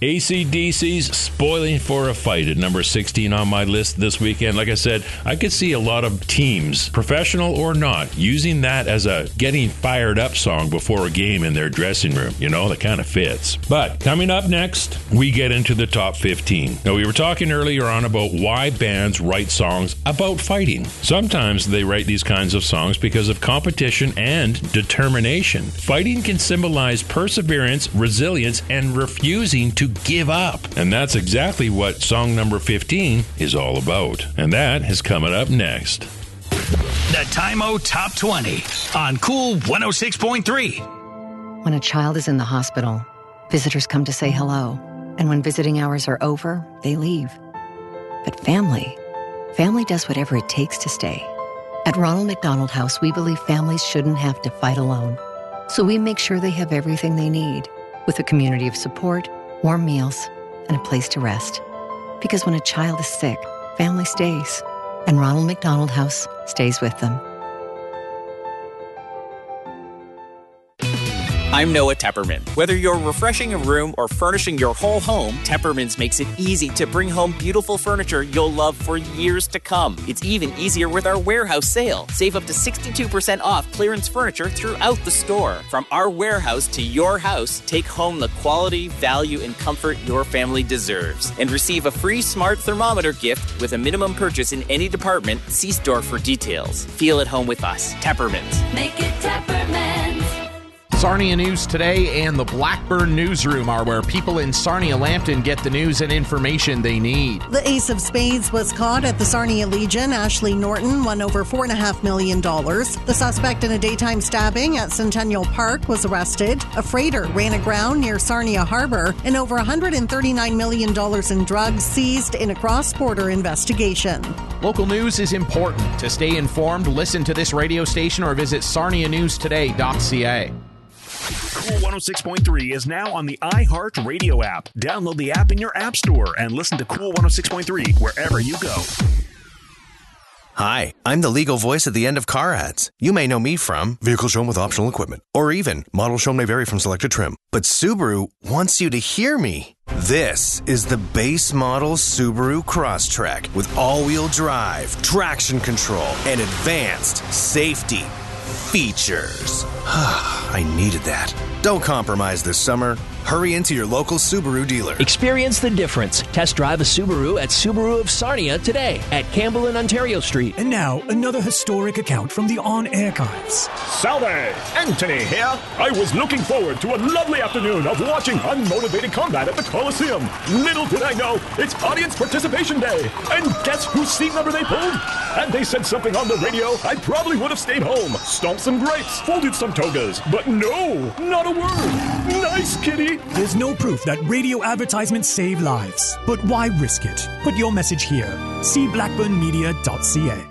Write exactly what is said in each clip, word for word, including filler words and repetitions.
A C D C's Spoiling for a Fight at number sixteen on my list this weekend. Like I said, I could see a lot of teams, professional or not, using that as a getting fired up song before a game in their dressing room. You know, that kind of fits. But coming up next, we get into the top fifteen. Now, we were talking earlier on about why bands write songs about fighting. Sometimes they write these kinds of songs because of competition and determination. Fighting can symbolize perseverance, resilience, and refusing to give up. And that's exactly what song number fifteen is all about. And that is coming up next. The Time-O Top twenty on Cool one oh six point three. When a child is in the hospital, visitors come to say hello. And when visiting hours are over, they leave. But family, family does whatever it takes to stay. At Ronald McDonald House, we believe families shouldn't have to fight alone. So we make sure they have everything they need, with a community of support, warm meals, and a place to rest. Because when a child is sick, family stays. And Ronald McDonald House stays with them. I'm Noah Tepperman. Whether you're refreshing a room or furnishing your whole home, Tepperman's makes it easy to bring home beautiful furniture you'll love for years to come. It's even easier with our warehouse sale. Save up to sixty-two percent off clearance furniture throughout the store. From our warehouse to your house, take home the quality, value, and comfort your family deserves. And receive a free smart thermometer gift with a minimum purchase in any department. See store for details. Feel at home with us. Tepperman's. Make it Tepperman's. Sarnia News Today and the Blackburn Newsroom are where people in Sarnia-Lambton get the news and information they need. The ace of spades was caught at the Sarnia Legion. Ashley Norton won over four point five million dollars. The suspect in a daytime stabbing at Centennial Park was arrested. A freighter ran aground near Sarnia Harbor, and over one hundred thirty-nine million dollars in drugs seized in a cross-border investigation. Local news is important. To stay informed, listen to this radio station or visit sarnia news today dot c a. Cool one oh six point three is now on the iHeart Radio app. Download the app in your app store and listen to Cool one oh six point three wherever you go. Hi, I'm the legal voice at the end of car ads. You may know me from vehicle shown with optional equipment, or even model shown may vary from selected trim. But Subaru wants you to hear me. This is the base model Subaru Crosstrek with all-wheel drive, traction control, and advanced safety features. I needed that. Don't compromise this summer. Hurry into your local Subaru dealer. Experience the difference. Test drive a Subaru at Subaru of Sarnia today at Campbell and Ontario Street. And now, another historic account from the On Archives. Salve! Anthony here. I was looking forward to a lovely afternoon of watching unmotivated combat at the Coliseum. Little did I know, it's Audience Participation Day. And guess whose seat number they pulled? Had they said something on the radio, I probably would have stayed home, stomped some grapes, folded some togas. But no, not a word. Nice, kitty. There's no proof that radio advertisements save lives. But why risk it? Put your message here. See blackburn media dot c a.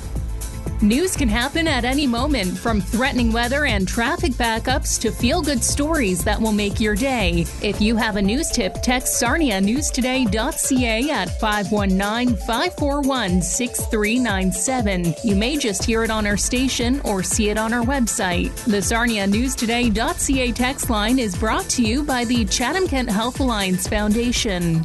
News can happen at any moment, from threatening weather and traffic backups to feel-good stories that will make your day. If you have a news tip, text sarnia news today dot c a at five one nine, five four one, six three nine seven. You may just hear it on our station or see it on our website. The sarnia news today dot c a text line is brought to you by the Chatham-Kent Health Alliance Foundation.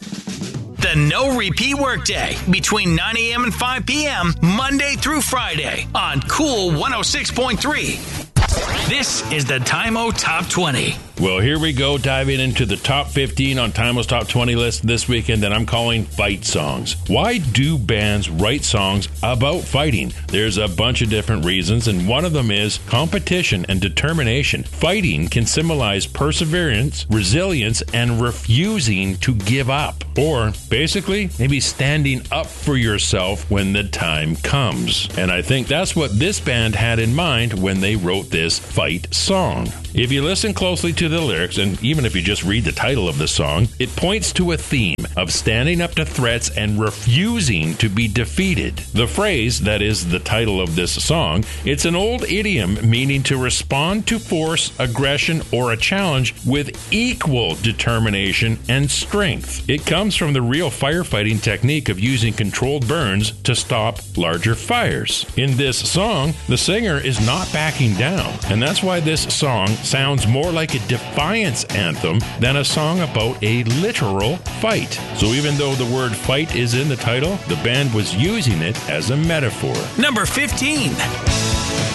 The No Repeat Workday between nine a.m. and five p.m. Monday through Friday on Cool one oh six point three. This is the Time-O Top twenty. Well, here we go, diving into the top fifteen on Time-O's Top twenty list this weekend that I'm calling fight songs. Why do bands write songs about fighting? There's a bunch of different reasons, and one of them is competition and determination. Fighting can symbolize perseverance, resilience, and refusing to give up. Or, basically, maybe standing up for yourself when the time comes. And I think that's what this band had in mind when they wrote this fight song. If you listen closely to the lyrics, and even if you just read the title of the song, it points to a theme of standing up to threats and refusing to be defeated. The phrase that is the title of this song, it's an old idiom meaning to respond to force, aggression, or a challenge with equal determination and strength. It comes from the real firefighting technique of using controlled burns to stop larger fires. In this song, the singer is not backing down, and that's why this song sounds more like a defeat defiance anthem than a song about a literal fight. So even though the word fight is in the title, the band was using it as a metaphor. Number fifteen.